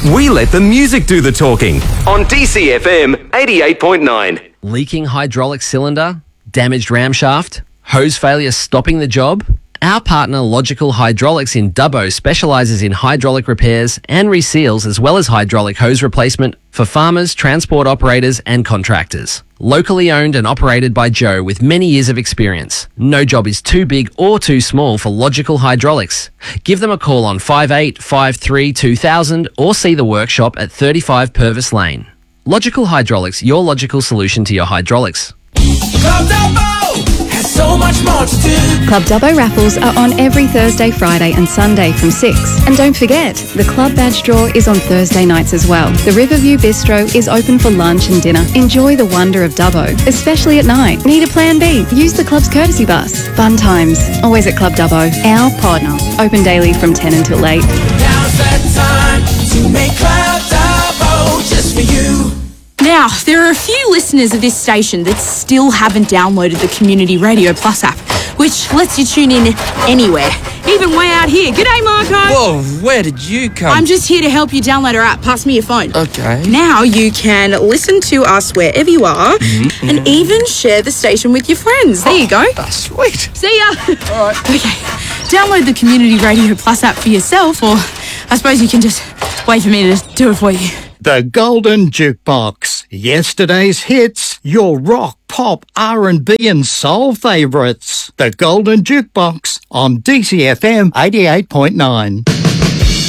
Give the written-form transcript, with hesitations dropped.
We let the music do the talking on DCFM 88.9. Leaking hydraulic cylinder? Damaged ramshaft? Hose failure stopping the job? Our partner Logical Hydraulics in Dubbo specialises in hydraulic repairs and reseals as well as hydraulic hose replacement for farmers, transport operators and contractors. Locally owned and operated by Joe with many years of experience. No job is too big or too small for Logical Hydraulics. Give them a call on 5853 2000 or see the workshop at 35 Purvis Lane. Logical Hydraulics, your logical solution to your hydraulics. Club Dubbo has so much more to do. Club Dubbo raffles are on every Thursday, Friday and Sunday from 6. And don't forget, the Club Badge draw is on Thursday nights as well. The Riverview Bistro is open for lunch and dinner. Enjoy the wonder of Dubbo, especially at night. Need a plan B? Use the club's courtesy bus. Fun times, always at Club Dubbo, our partner. Open daily from 10 until 8. Now's the time to make Club Dubbo just for you. Now, there are a few listeners of this station that still haven't downloaded the Community Radio Plus app, which lets you tune in anywhere, even way out here. G'day, Marco. Whoa, where did you come? I'm just here to help you download our app. Pass me your phone. Okay. Now you can listen to us wherever you are and even share the station with your friends. There you go. Oh, sweet. See ya. All right. Okay, download the Community Radio Plus app for yourself, or I suppose you can just wait for me to do it for you. The Golden Jukebox. Yesterday's hits, your rock, pop, R&B and soul favourites. The Golden Jukebox on DCFM 88.9.